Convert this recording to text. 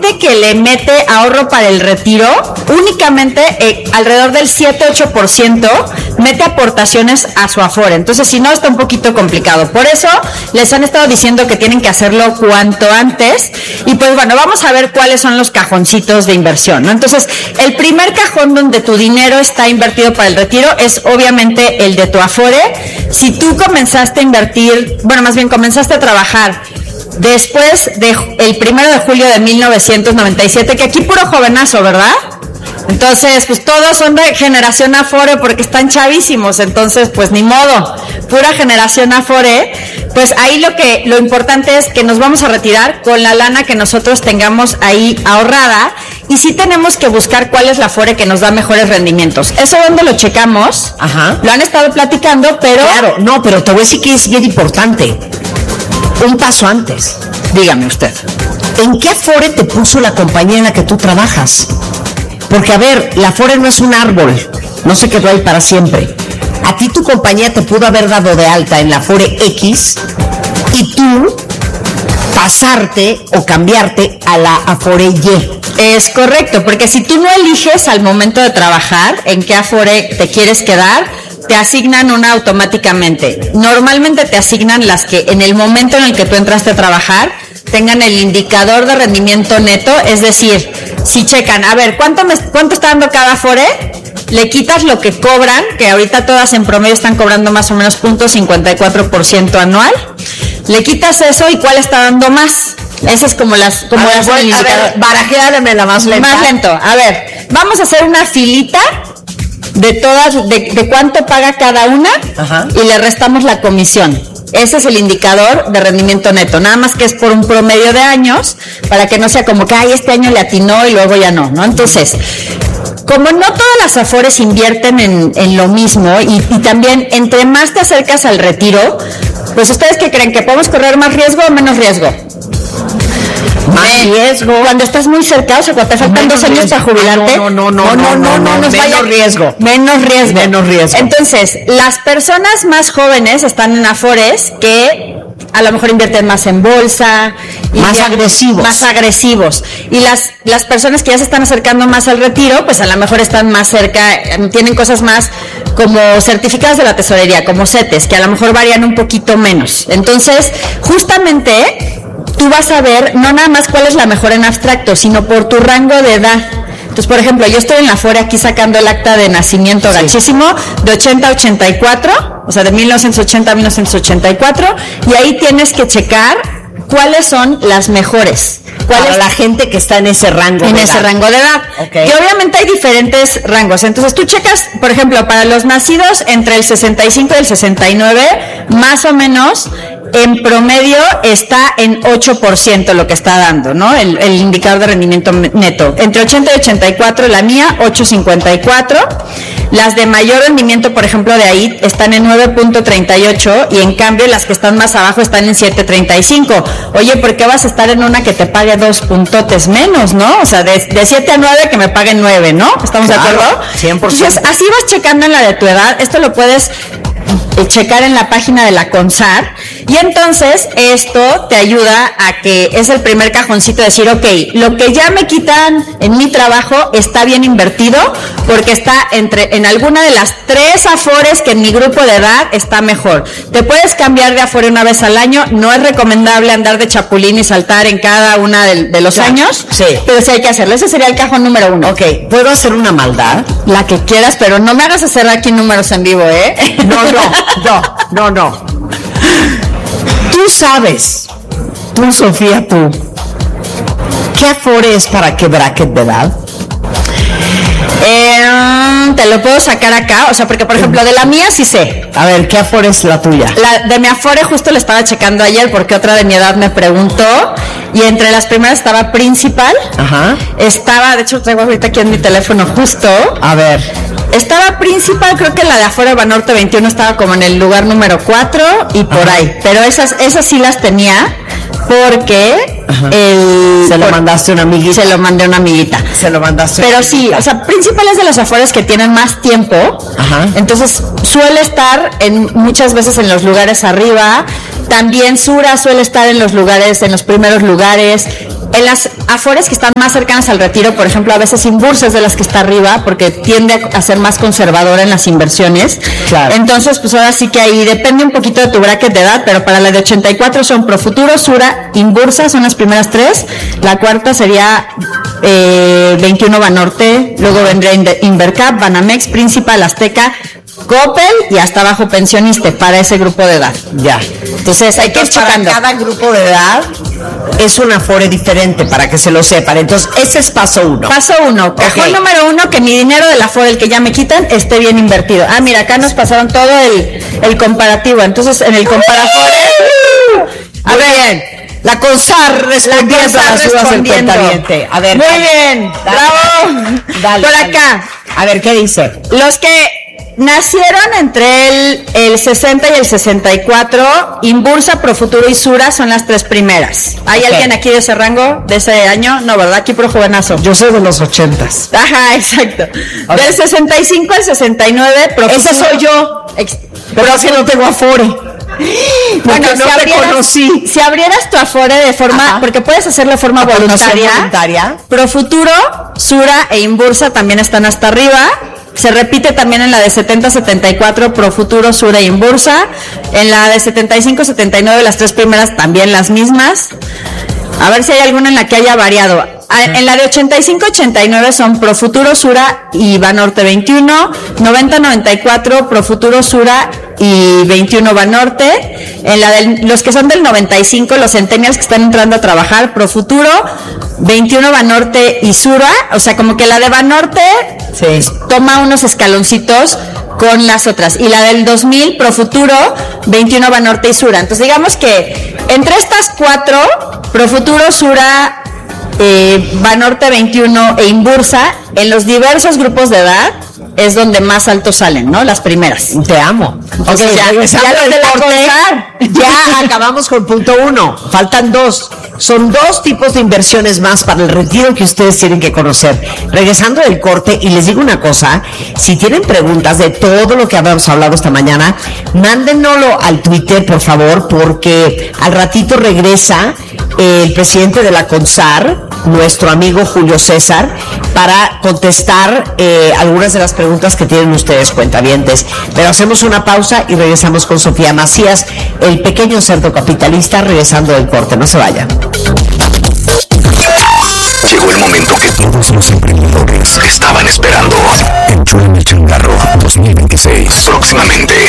gente que le mete ahorro para el retiro, únicamente alrededor del 7-8% mete aportaciones a su Afore. Entonces, si no, está un poquito complicado. Por eso, les han estado diciendo que tienen que hacerlo cuanto antes. Y pues bueno, vamos a ver cuáles son los cajoncitos de inversión, ¿no? Entonces, el primer cajón donde tu dinero está invertido para el retiro es obviamente el de tu Afore. Si tú comenzaste a invertir, bueno, más bien comenzaste a trabajar después del 1 de julio de 1997, que aquí puro jovenazo, ¿verdad? Entonces, pues todos son de generación Afore porque están chavísimos, entonces pues ni modo, pura generación Afore. Pues ahí lo importante es que nos vamos a retirar con la lana que nosotros tengamos ahí ahorrada, y sí tenemos que buscar cuál es la Afore que nos da mejores rendimientos. Eso donde lo checamos. Ajá. Lo han estado platicando, pero... Claro, no, pero te voy a decir que es bien importante. Un paso antes. Dígame usted. ¿En qué Afore te puso la compañía en la que tú trabajas? Porque, a ver, la Afore no es un árbol, no se quedó ahí para siempre. A ti tu compañía te pudo haber dado de alta en la Afore X y tú pasarte o cambiarte a la Afore Y. Es correcto, porque si tú no eliges al momento de trabajar en qué Afore te quieres quedar, te asignan una automáticamente. Normalmente te asignan las que en el momento en el que tú entraste a trabajar tengan el indicador de rendimiento neto, es decir, si checan, a ver, ¿cuánto está dando cada Afore? Le quitas lo que cobran, que ahorita todas en promedio están cobrando más o menos 0.54% anual. Le quitas eso y ¿cuál está dando más? Esa es como las... Como a ver, barajéamela más lenta. Más lento. A ver, vamos a hacer una filita de todas, de cuánto paga cada una. Ajá. Y le restamos la comisión. Ese es el indicador de rendimiento neto, nada más que es por un promedio de años, para que no sea como que, este año le atinó y luego ya no, ¿no? Entonces, como no todas las Afores invierten en lo mismo, y también entre más te acercas al retiro, pues ¿ustedes qué creen? ¿Que podemos correr más riesgo o menos riesgo? Más riesgo. Cuando estás muy cerca, o sea, cuando te faltan 2 años para jubilarte. No, menos riesgo. Menos riesgo. Menos riesgo. Entonces, las personas más jóvenes están en Afores que a lo mejor invierten más en bolsa. Más agresivos. Más agresivos. Y las personas que ya se están acercando más al retiro, pues a lo mejor están más cerca, tienen cosas más como certificados de la tesorería, como CETES, que a lo mejor varían un poquito menos. Entonces, justamente tú vas a ver no nada más cuál es la mejor en abstracto, sino por tu rango de edad. Entonces, por ejemplo, yo estoy en la Afore aquí sacando el acta de nacimiento gachísimo, de 80 a 84, o sea, de 1980 a 1984, y ahí tienes que checar cuáles son las mejores. Para la gente que está en ese rango de edad. Rango de edad. Okay. Y obviamente hay diferentes rangos. Entonces tú checas, por ejemplo, para los nacidos entre el 65 y el 69, más o menos, en promedio está en 8% lo que está dando, ¿no? El indicador de rendimiento neto. Entre 80 y 84, la mía, 8.54. Las de mayor rendimiento, por ejemplo, de ahí están en 9.38, y en cambio las que están más abajo están en 7.35. Oye, ¿por qué vas a estar en una que te pague 2 puntotes menos, no? O sea, de 7 a 9 que me paguen 9, ¿no? ¿Estamos de acuerdo? 100%. Entonces, así vas checando en la de tu edad. Esto lo puedes checar en la página de la CONSAR, y entonces esto te ayuda a que es el primer cajoncito de decir, ok, lo que ya me quitan en mi trabajo está bien invertido porque está en alguna de las 3 Afores que en mi grupo de edad está mejor. Te puedes cambiar de Afore una vez al año, no es recomendable andar de chapulín y saltar en cada una de los años, sí, pero sí hay que hacerlo. Ese sería el cajón número 1. Ok, ¿puedo hacer una maldad? La que quieras, pero no me hagas hacer aquí números en vivo, ¿eh? No. Tú sabes, tú, Sofía, ¿qué Afore es para qué bracket de edad? Te lo puedo sacar acá, o sea, porque por ejemplo de la mía sí sé. A ver, ¿qué Afore es la tuya? La de mi Afore justo le estaba checando ayer porque otra de mi edad me preguntó, y entre las primeras estaba Principal. Ajá. Estaba, de hecho traigo ahorita aquí en mi teléfono justo. A ver. Estaba Principal, creo que la de Afore Banorte 21 estaba como en el lugar número 4 y por ahí, pero esas sí las tenía porque se lo mandaste a una amiguita. Se lo mandé a una amiguita. Se lo mandaste. Pero sí, o sea, Principal es de los Afores que tienen más tiempo. Ajá. Entonces suele estar muchas veces en los lugares arriba. También Sura suele estar en los primeros lugares. En las afores que están más cercanas al retiro, por ejemplo, a veces Inbursa es de las que está arriba porque tiende a ser más conservadora en las inversiones. Claro. Entonces, pues ahora sí que ahí depende un poquito de tu bracket de edad, pero para la de 84 son Profuturo, Sura, Inbursa, son las primeras tres. La cuarta sería 21 Banorte, luego vendría Invercap, Banamex, Principal, Azteca, Coppel y hasta abajo Pensioniste para ese grupo de edad. Ya. Entonces hay que ir checando. Para cada grupo de edad es un afore diferente, para que se lo sepan. Entonces, ese es paso 1. Paso 1, cajón número 1, que mi dinero del afore, el que ya me quitan, esté bien invertido. Ah, mira, acá nos pasaron todo el comparativo. Entonces, en el comparafore... A ver... La CONSAR respondiendo a las dudas del cuentaviente. A ver. Muy bien. Bravo. Dale. Por acá. A ver, ¿qué dice? Los que nacieron entre el 60 y el 64, Inbursa, Profuturo y Sura son las tres primeras. ¿Hay alguien aquí de ese rango, de ese año? No, ¿verdad? Aquí pro jovenazo. Yo soy de los 80s. Ajá, exacto. Del 65 al 69, Profuturo. Ese soy yo. Pero es que no tengo afore. Bueno, no te conocí. Si abrieras tu afore de forma, porque puedes hacerlo de forma voluntaria. Profuturo, Sura e Inbursa también están hasta arriba. Se repite también en la de 70-74, Profuturo, Sura e Inbursa. En la de 75-79, las tres primeras también las mismas. A ver si hay alguna en la que haya variado. En la de 85-89 son Profuturo, Sura y Banorte 21, 90-94 Profuturo, Sura y 21 Banorte. En la de los que son del 95, los centennials que están entrando a trabajar, Profuturo, 21 Banorte y Sura. O sea, como que la de Banorte toma unos escaloncitos con las otras. Y la del 2000, Profuturo, 21 Banorte y Sura. Entonces digamos que entre estas cuatro, Profuturo, Sura, Banorte 21 e Inbursa, en los diversos grupos de edad es donde más altos salen, ¿no? Las primeras. Te amo. Entonces, ya lo de la corte, ya acabamos con punto 1. Faltan 2. Son 2 tipos de inversiones más para el retiro que ustedes tienen que conocer. Regresando del corte, y les digo una cosa, si tienen preguntas de todo lo que habíamos hablado esta mañana, mándennoslo al Twitter, por favor, porque al ratito regresa el presidente de la CONSAR, nuestro amigo Julio César, para contestar algunas de las preguntas que tienen ustedes, cuentavientes. Pero hacemos una pausa y regresamos con Sofía Macías, el pequeño cerdo capitalista, regresando del corte. No se vayan. Llegó el momento que todos los emprendedores estaban esperando. Entró en el changarro 2026. Próximamente